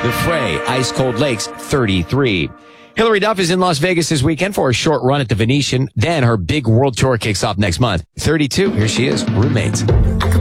The Fray, Ice Cold Lakes, 33. Hilary Duff is in Las Vegas this weekend for a short run at the Venetian. Then her big world tour kicks off next month. 32. Here she is, Roommates.